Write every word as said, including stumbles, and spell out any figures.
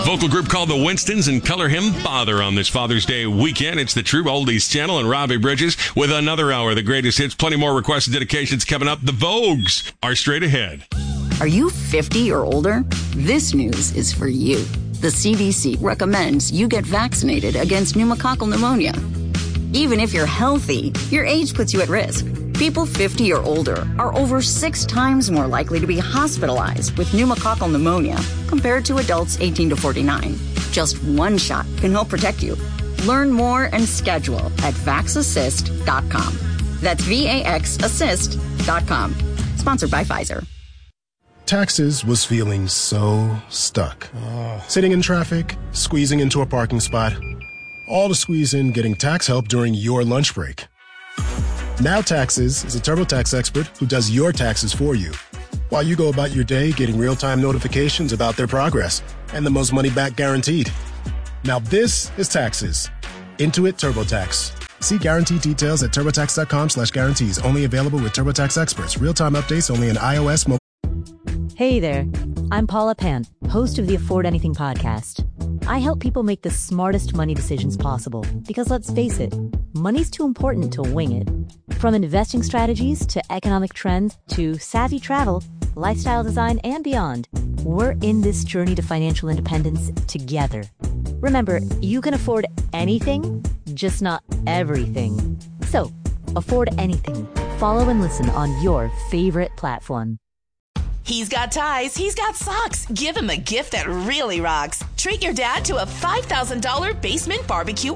Vocal group called the Winstons and Color Him Father on this Father's Day weekend. It's the True Oldies Channel and Robbie Bridges with another hour of the greatest hits. Plenty more requests and dedications coming up. The Vogues are straight ahead. Are you fifty or older? This news is for you. The C D C recommends you get vaccinated against pneumococcal pneumonia. Even if you're healthy, your age puts you at risk. People fifty or older are over six times more likely to be hospitalized with pneumococcal pneumonia compared to adults eighteen to forty-nine. Just one shot can help protect you. Learn more and schedule at vax assist dot com. That's V A X assist dot com. Sponsored by Pfizer. Taxes was feeling so stuck. Uh. Sitting in traffic, squeezing into a parking spot, all to squeeze in getting tax help during your lunch break. Now Taxes is a TurboTax expert who does your taxes for you, while you go about your day getting real-time notifications about their progress and the most money back guaranteed. Now this is Taxes. Intuit TurboTax. See guarantee details at turbotax.com slash guarantees. Only available with TurboTax experts. Real-time updates only on iOS mobile. Hey there, I'm Paula Pant, host of the Afford Anything podcast. I help people make the smartest money decisions possible because, let's face it, money's too important to wing it. From investing strategies to economic trends to savvy travel, lifestyle design, and beyond, we're in this journey to financial independence together. Remember, you can afford anything, just not everything. So, afford anything. Follow and listen on your favorite platform. He's got ties, he's got socks. Give him a gift that really rocks. Treat your dad to a five thousand dollars basement barbecue